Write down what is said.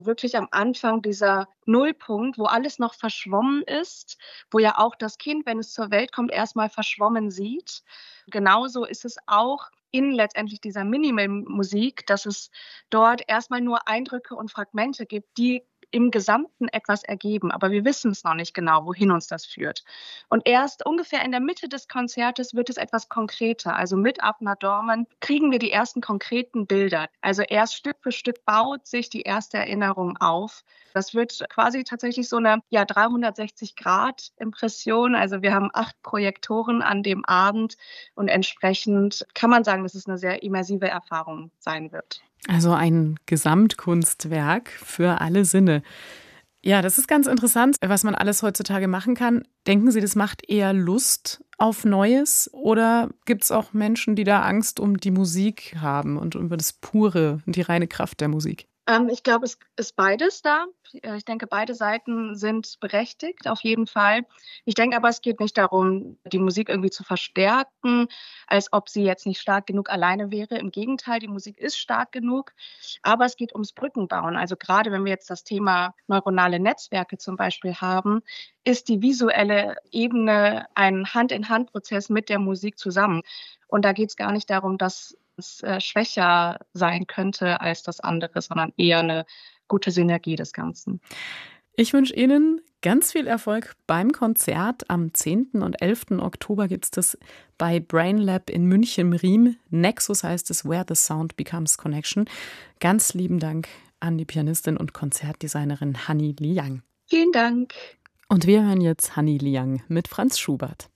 wirklich am Anfang dieser Nullpunkt, wo alles noch verschwommen ist, wo ja auch das Kind, wenn es zur Welt kommt, erst mal verschwommen sieht. Genauso ist es auch in letztendlich dieser Minimal-Musik, dass es dort erst mal nur Eindrücke und Fragmente gibt, die im Gesamten etwas ergeben. Aber wir wissen es noch nicht genau, wohin uns das führt. Und erst ungefähr in der Mitte des Konzertes wird es etwas konkreter. Also mit Abner Dorman kriegen wir die ersten konkreten Bilder. Also erst Stück für Stück baut sich die erste Erinnerung auf. Das wird quasi tatsächlich so eine 360-Grad-Impression. Also wir haben 8 Projektoren an dem Abend und entsprechend kann man sagen, dass es eine sehr immersive Erfahrung sein wird. Also ein Gesamtkunstwerk für alle Sinne. Ja, das ist ganz interessant, was man alles heutzutage machen kann. Denken Sie, das macht eher Lust auf Neues? Oder gibt es auch Menschen, die da Angst um die Musik haben und über das Pure und die reine Kraft der Musik? Ich glaube, es ist beides da. Ich denke, beide Seiten sind berechtigt, auf jeden Fall. Ich denke aber, es geht nicht darum, die Musik irgendwie zu verstärken, als ob sie jetzt nicht stark genug alleine wäre. Im Gegenteil, die Musik ist stark genug. Aber es geht ums Brückenbauen. Also gerade wenn wir jetzt das Thema neuronale Netzwerke zum Beispiel haben, ist die visuelle Ebene ein Hand-in-Hand-Prozess mit der Musik zusammen. Und da geht es gar nicht darum, dass es schwächer sein könnte als das andere, sondern eher eine gute Synergie des Ganzen. Ich wünsche Ihnen ganz viel Erfolg beim Konzert. Am 10. und 11. Oktober gibt es das bei BrainLab in München-Riem. Nexus heißt es, Where the Sound Becomes Connection. Ganz lieben Dank an die Pianistin und Konzertdesignerin Hanny Liang. Vielen Dank. Und wir hören jetzt Hanny Liang mit Franz Schubert.